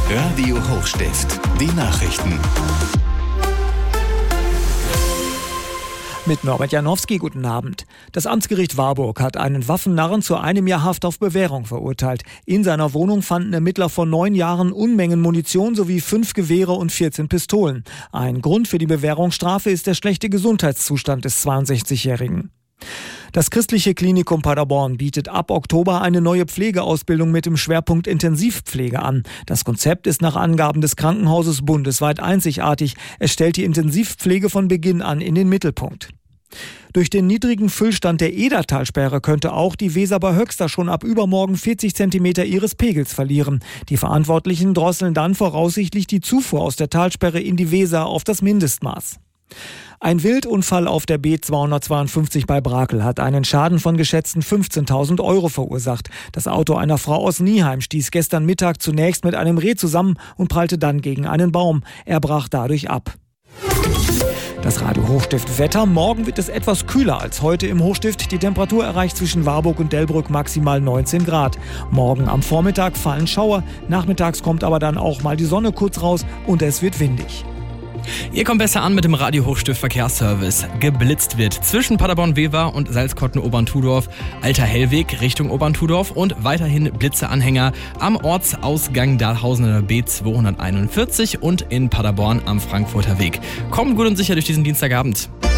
Radio Hochstift, die Nachrichten. Mit Norbert Janowski, guten Abend. Das Amtsgericht Warburg hat einen Waffennarren zu 1 Jahr Haft auf Bewährung verurteilt. In seiner Wohnung fanden Ermittler vor 9 Jahren Unmengen Munition sowie 5 Gewehre und 14 Pistolen. Ein Grund für die Bewährungsstrafe ist der schlechte Gesundheitszustand des 62-Jährigen. Das Christliche Klinikum Paderborn bietet ab Oktober eine neue Pflegeausbildung mit dem Schwerpunkt Intensivpflege an. Das Konzept ist nach Angaben des Krankenhauses bundesweit einzigartig. Es stellt die Intensivpflege von Beginn an in den Mittelpunkt. Durch den niedrigen Füllstand der Edertalsperre könnte auch die Weser bei Höxter schon ab übermorgen 40 Zentimeter ihres Pegels verlieren. Die Verantwortlichen drosseln dann voraussichtlich die Zufuhr aus der Talsperre in die Weser auf das Mindestmaß. Ein Wildunfall auf der B252 bei Brakel hat einen Schaden von geschätzten 15.000 Euro verursacht. Das Auto einer Frau aus Nieheim stieß gestern Mittag zunächst mit einem Reh zusammen und prallte dann gegen einen Baum. Er brach dadurch ab. Das Radio Hochstift Wetter. Morgen wird es etwas kühler als heute im Hochstift. Die Temperatur erreicht zwischen Warburg und Delbrück maximal 19 Grad. Morgen am Vormittag fallen Schauer. Nachmittags kommt aber dann auch mal die Sonne kurz raus und es wird windig. Ihr kommt besser an mit dem Radio Hochstift Verkehrsservice. Geblitzt wird zwischen Paderborn-Wever und Salzkotten-Oberntudorf, Alter Hellweg Richtung Oberntudorf und weiterhin Blitzeanhänger am Ortsausgang Dahlhausener B241 und in Paderborn am Frankfurter Weg. Kommt gut und sicher durch diesen Dienstagabend.